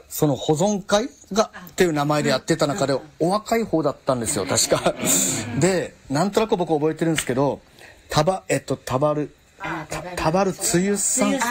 その保存会がっていう名前でやってた中でお若い方だったんですよ確か。でなんとなく僕覚えてるんですけどたばるつゆさん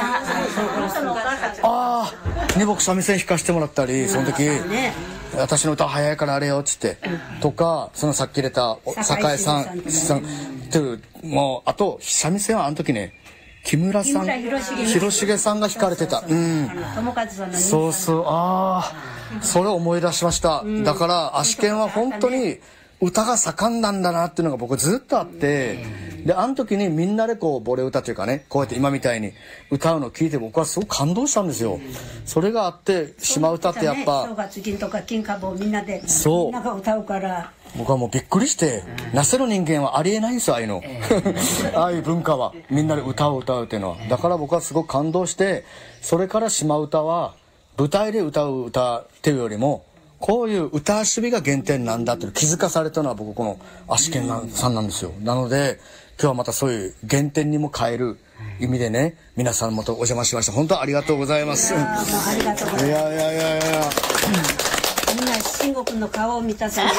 に僕三味線弾かしてもらったりその時私の歌早いからあれよっつってとかそのさっき入れた酒井さんっていうもうあと三味線はあの時ね木村さん広重さんが弾かれてたそうそうそれを思い出しました。だから足研は本当に歌が盛んなんだなっていうのが僕ずっとあってであの時にみんなでこうボレ歌というかねこうやって今みたいに歌うのを聞いて僕はすごく感動したんですよ。それがあって島歌ってやっぱ正月金とか金株をみんなでみんなが歌うから僕はもうびっくりしてなせる人間はありえないんですよああいうのああいう文化はみんなで歌を歌うっていうのはだから僕はすごく感動してそれから島歌は舞台で歌う歌っていうよりもこういう歌守備が原点なんだって気づかされたのは僕この足研さんなんですよ。なので今日はまたそういう原点にも変える意味でね皆さんもとお邪魔しました。本当ありがとうございます。 ありがとうございます。みんな慎吾君の顔を見たさ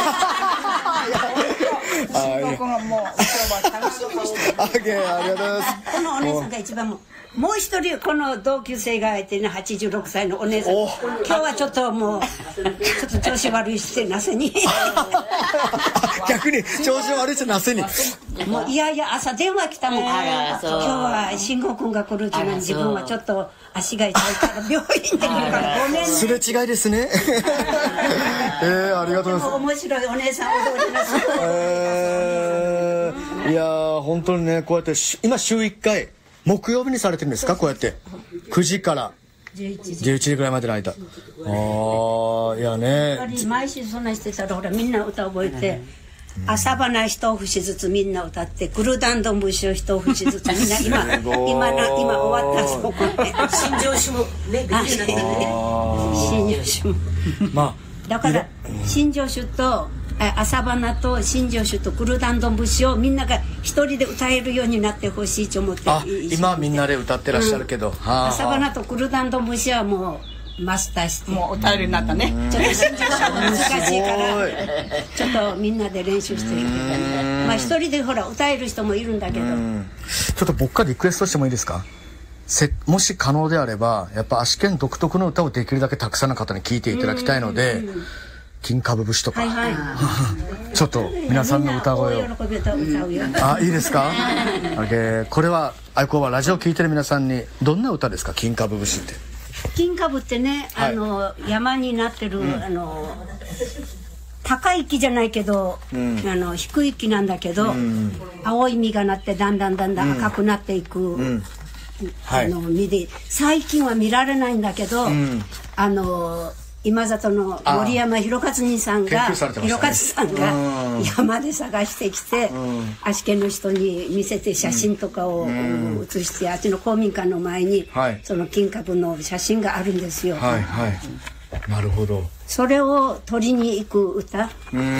慎吾君はもう今日は楽しみにしてありがとうございます。 このお姉さんが一番もう一人この同級生がいてね86歳のお姉さん今日はちょっともうちょっと調子悪いしてなせに逆に調子悪いしてなせにもういやいや朝電話来たもん今日は慎吾君が来るうちに自分はちょっと足が痛いから病院で来るからごめんねすれ違いですねありがとうございます。 面白いお姉さんお通りなさいや本当にねこうやって今週1回木曜日にされてるんですかこうやって9時から11時ぐらいまでの間いやね毎週そんなしてたらほらみんな歌覚えて朝花一節ずつみんな歌ってグルダンドン節を一節ずつみんな今終わったそこで新庄種もね新庄種もまあだから新庄種と朝花と新庄種とグルダンドン節をみんなが一人で歌えるようになってほしいと思って今みんなで歌ってらっしゃるけど、 朝花とグルダンドン節はもうマスターしてもう歌えるようになったねちょっと新庄種も難しいからちょっとみんなで練習してるまあ一人でほら歌える人もいるんだけどちょっと僕からリクエストしてもいいですか。もし可能であればやっぱ足研独特の歌をできるだけたくさんの方に聴いていただきたいので金株節とか、ちょっと皆さんの歌声をいいですかこれは愛子はラジオ聴いてる皆さんにどんな歌ですか金株節って。 金株ってね、山になってる、高い木じゃないけど、低い木なんだけど、青い実がなってだんだん赤くなっていく、実で最近は見られないんだけど、今里の森山弘勝兄さんが山で探してきて足利の人に見せて写真とかを写してあっちの公民館の前にその金株の写真があるんですよ。 なるほど。 それを取りに行く歌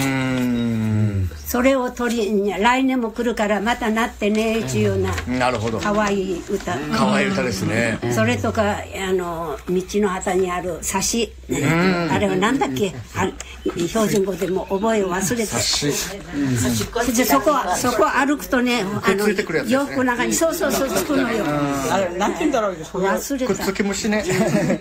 それを来年も来るからまたなってねっていうようなかわいい歌ですね。 それとか道の旗にある冊子あれはなんだっけ標準語でも覚えを忘れてそこ歩くとね洋服の中にそうつくのよ。 あれなんて言うんだろう忘れた。 くっつき虫ね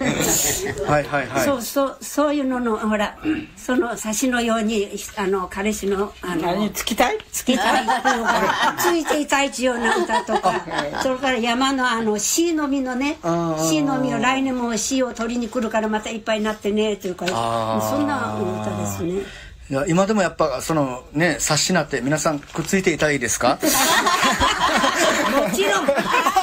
そういうののほらその冊子のように彼氏のつきたいついていたいっていうような歌とかそれから山のシイの実のねシイの実を来年もシイを取りに来るからまたいっぱいになってねというかそんな歌ですね。 いや今でもやっぱそのね冊子なって皆さんくっついていたいですかもちろん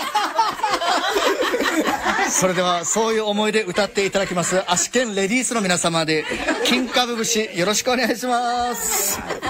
それではそういう思いで歌っていただきます足研レディースの皆様で金株節よろしくお願いします。